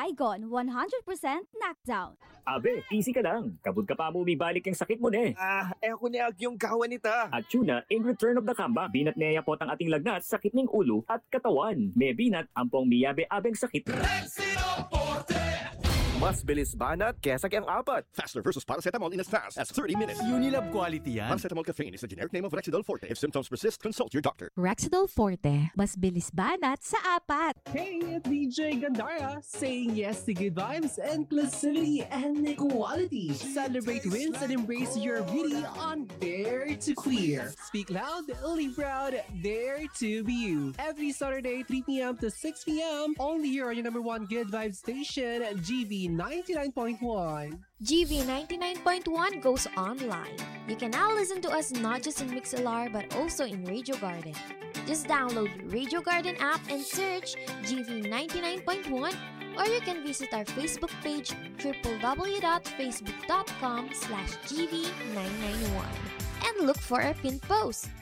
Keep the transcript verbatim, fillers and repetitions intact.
Vigon one hundred percent knockdown. Abe, easy ka lang. Kabud ka pa mo bibalik yung sakit mo ne. Ah, eh ako niya yung kawan nita. At tuna, in return of the comeback, binat niya po ang ating lagnat, sakit ng ulo at katawan. May binat, ampong miyabe-abeng sakit. Mas bilis banat kesa kayang apat. Faster versus paracetamol in as fast as thirty minutes. Unilab quality yan. Paracetamol caffeine is the generic name of Rexidol Forte. If symptoms persist, consult your doctor. Rexidol Forte, mas bilis banat sa apat. Hey, it's D J Gandara saying yes to good vibes, inclusivity, and equality. Celebrate wins and embrace your beauty on Dare to Queer. Speak loud, live proud, dare to be you. Every Saturday, three p.m. to six p.m. only here on your number one good vibes station, G V ninety-nine point one. G V ninety-nine point one goes online. You can now listen to us not just in Mixlr but also in Radio Garden. Just download the Radio Garden app and search G V ninety-nine point one, or you can visit our Facebook page w w w dot facebook dot com slash G V nine nine one and look for our pinned post.